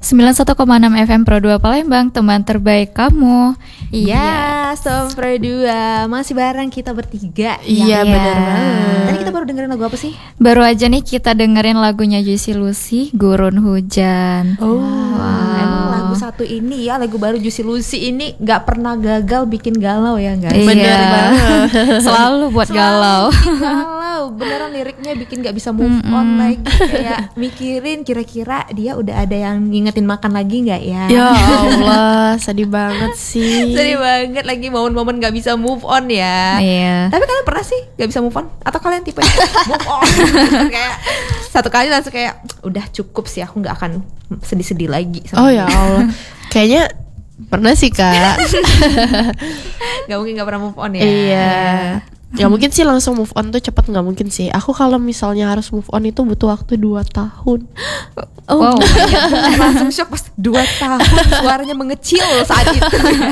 91,6 FM Pro 2 Palembang, teman terbaik kamu. Iya, Sob Pro 2 masih bareng kita bertiga. Iya, benar banget. Tadi kita baru dengerin lagu apa sih? Baru aja nih kita dengerin lagunya Juicy Lucy, Gurun Hujan. Emang lagu satu ini ya, lagu baru Juicy Lucy ini nggak pernah gagal bikin galau ya guys. Iya. Bener banget. Selalu buat galau. Bikin galau, beneran liriknya bikin nggak bisa move on lagi. Kayak mikirin kira-kira dia udah ada yang ngingetin makan lagi nggak ya? Ya Allah, sedih banget sih. Sedih banget lagi momen-momen gak bisa move on ya. Iya. Tapi kalian pernah sih gak bisa move on? Atau kalian tipe move on kayak satu kali langsung kayak udah cukup sih, aku gak akan sedih-sedih lagi sama Oh dia. ya Allah, kayaknya pernah sih Kak. Gak mungkin gak pernah move on ya. Iya. Gak mungkin sih langsung move on tuh cepet, gak mungkin sih. Aku kalau misalnya harus move on itu butuh waktu 2 tahun. Wow. Langsung shock pas 2 tahun suaranya mengecil saat itu.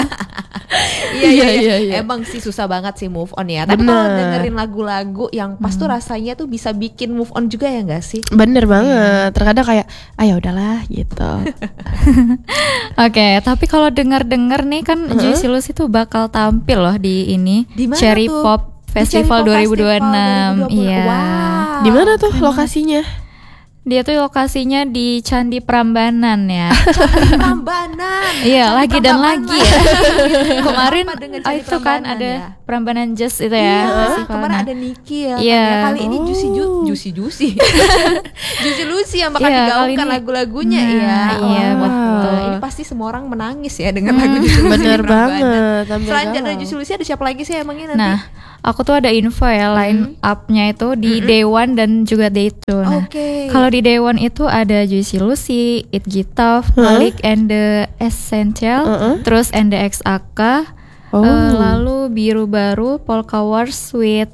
Iya. Emang sih susah banget sih move on ya. Tapi kalau Bener. dengerin lagu-lagu yang pas tuh rasanya tuh bisa bikin move on juga ya gak sih? Bener banget. Terkadang kayak, ya udahlah gitu. Oke, tapi kalau dengar-dengar nih kan Juicy Lucy itu bakal tampil loh di ini Di mana Cherry tuh? Pop Festival Cherry Pop 2026. Festival 2026. Iya. Wow. Di mana tuh lokasinya? Dia tuh lokasinya di Candi Prambanan ya. Prambanan. Iya, Candi lagi dan Prambanan lagi lah. ya. Kemarin Apa dengan Candi itu kan Prambanan ada ya? Prambanan Jazz itu Iya, ya. festivalnya. kemarin ada Niki ya. Iya. Kan ya. Kali ini Juicy Lucy yang bakal Iya, kali digaungkan ini- lagu-lagunya Nah, ya. iya, Wah, betul. Ini pasti semua orang menangis ya dengan lagu Juicy Lucy. Bener di Prambanan. banget. Tampil Selain galau. genre Juicy Lucy ada siapa lagi sih emangnya nanti? Nah, aku tuh ada info ya line up-nya itu di Day One dan juga Day 2. Nah, Oke. kalau di Day One itu ada Juicy Lucy, It Gitov, Malik and the Essential, terus NDXAK, Oh. lalu Biru Baru, Polka Wars with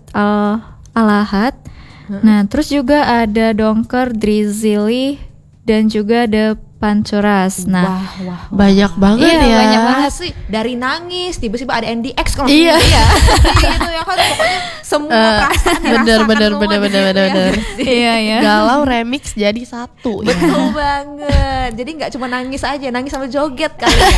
Alahat. Nah, terus juga ada Donker, Drizzly dan juga The Pancuras. Nah, Wah. Banyak banget Iya, ya. banyak banget. Asli dari nangis tiba-tiba ada NDX kalau Iya. ya. Gitu ya kan pokoknya semua perasaan dirasakan bener, semua di situ bener. ya. iya ya. Galau remix jadi satu. Betul banget. Jadi nggak cuma nangis aja, nangis sama joget kali ya.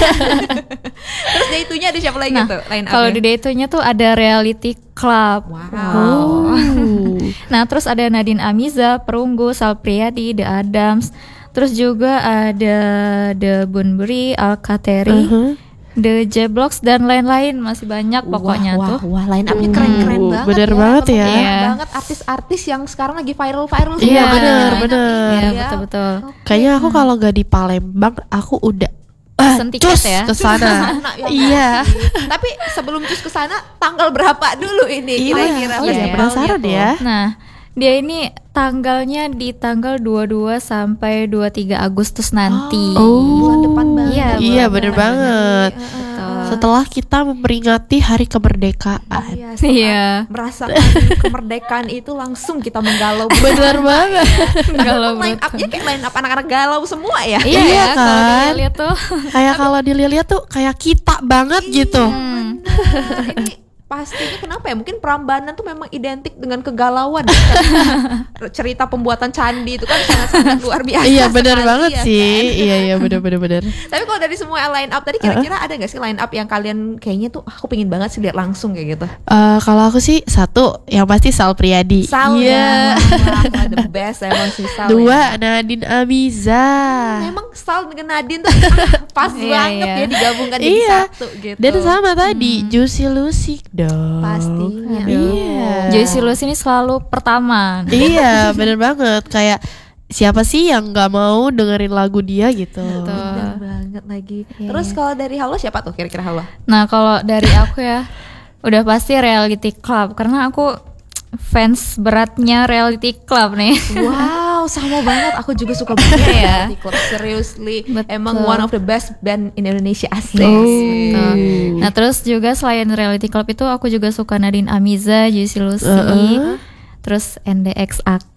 Terus day itunya ada siapa lagi Nah, tuh? Line kalau up-nya? di Day 2-nya tuh ada Reality Club. Wow. Nah, terus ada Nadine Amiza, Perunggu, Salpriyadi, The Adams. Terus juga ada The Bunbury, Alkateri, The J-Blocks dan lain-lain, masih banyak pokoknya tuh. Wah, line up-nya keren-keren banget. bener banget ya. Banyak Iya. banget artis-artis yang sekarang lagi viral-viral. Iya, semua. bener, Line up bener. ini, Iya, ya. betul-betul. Kayaknya aku kalau gak di Palembang, aku udah Pesen tiket cus ya. ke sana. Nah, ya Iya. pasti. Tapi sebelum cus ke sana tanggal berapa dulu ini kira-kira? Oh iya, penasaran ya. Nah, dia ini tanggalnya di tanggal 22 sampai 23 Agustus nanti. Bulan depan banget. Iya, Iya, bulan bener depan. banget. Betul. Setelah kita memperingati hari kemerdekaan. Iya, setelah Iya. merasakan kemerdekaan itu langsung kita menggalau. Bener banget. Galau Line betul. up-nya kayak line up anak-anak galau semua ya. Iya, Iya ya, kan? kalau dilihat tuh. Kayak kalau dilihat tuh kayak kita banget gitu. Bener. Ini pastinya kenapa ya? Mungkin Prambanan tuh memang identik dengan kegalauan. Cerita pembuatan candi itu kan sangat-sangat luar biasa. Iya bener sekali, banget ya sih. kan? Iya bener. Tapi kalau dari semua line up tadi kira-kira ada nggak sih line up yang kalian kayaknya tuh aku pingin banget sih lihat langsung kayak gitu? Kalau aku sih satu yang pasti Sal Priadi. Sal Iya. ya, wah, the best emang sih Sal. Dua Nadine Amiza. Memang Sal dengan Nadine tuh pas Iya, banget iya. ya digabungkan jadi Iya. satu gitu. Dan sama tadi Juicy Lucy dong. Pastinya. Iya. Juicy Lucy ini selalu pertama. Iya bener banget. Kayak siapa sih yang nggak mau dengerin lagu dia gitu. Bener banget lagi. Terus kalau dari Halo siapa tuh kira-kira Halo? Nah, kalau dari aku ya udah pasti Reality Club karena aku fans beratnya Reality Club nih. Wow, sama banget. Aku juga suka banget ya. Club seriously. Betul. Emang one of the best band in Indonesia asli. Gitu. Nah, terus juga selain Reality Club itu aku juga suka Nadine Amiza, Juicy Lucy, terus NDXAK.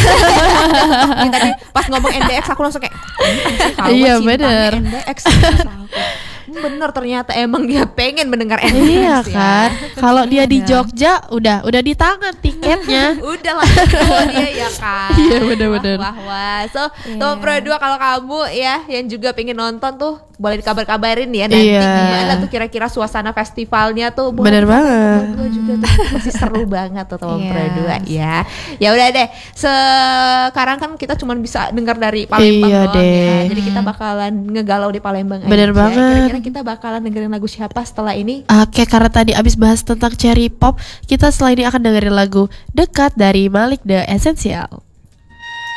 Yang tadi pas ngomong NDX aku langsung kayak Iya, bener. NDX. Aku. Bener, ternyata emang dia pengen mendengar Iya endorse kan. ya. Kalau dia di Jogja udah di tangan tiketnya. Udah langsung bawa dia ya kan. Iya, bener-bener. Wah. So Iya. Teman Pro 2, kalau kamu ya yang juga pengen nonton tuh boleh dikabar-kabarin ya nanti Iya. gimana tuh kira-kira suasana festivalnya tuh. Boleh Bener dikabar banget. Teman Pro juga tuh pasti seru banget tuh Teman Pro Yes. 2 ya. Ya udah deh. Sekarang kan kita cuma bisa dengar dari Palembang Iya doang ya. deh. Jadi kita bakalan ngegalau di Palembang Bener aja. banget. Kira-kira kita bakalan dengerin lagu siapa setelah ini? Oke, karena tadi abis bahas tentang cherry pop, kita setelah ini akan dengerin lagu Dekat dari Malik The Essential.